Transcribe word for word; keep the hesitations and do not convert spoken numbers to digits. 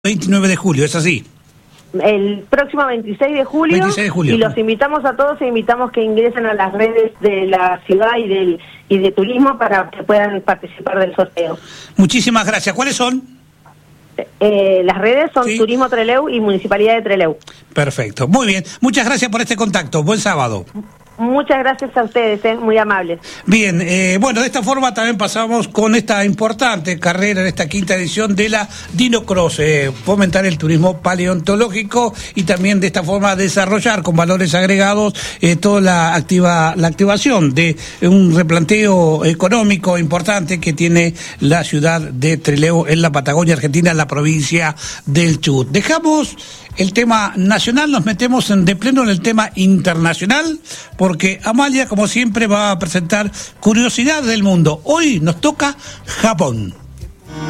veintinueve de julio, ¿es así? El próximo veintiséis de julio, veintiséis de julio. Y los invitamos a todos e invitamos que ingresen a las redes de la ciudad y del y de turismo para que puedan participar del sorteo. Muchísimas gracias. ¿Cuáles son? Eh, las redes son ¿Sí? Turismo Trelew y Municipalidad de Trelew. Perfecto, muy bien. Muchas gracias por este contacto. Buen sábado. Muchas gracias a ustedes, eh, muy amables. Bien, eh, bueno, de esta forma también pasamos con esta importante carrera en esta quinta edición de la Dinocross, eh, fomentar el turismo paleontológico y también de esta forma desarrollar con valores agregados eh, toda la activa la activación de un replanteo económico importante que tiene la ciudad de Trelew en la Patagonia Argentina, en la provincia del Chubut. Dejamos el tema nacional, nos metemos en, de pleno en el tema internacional, porque Amalia, como siempre, va a presentar curiosidades del mundo. Hoy nos toca Japón.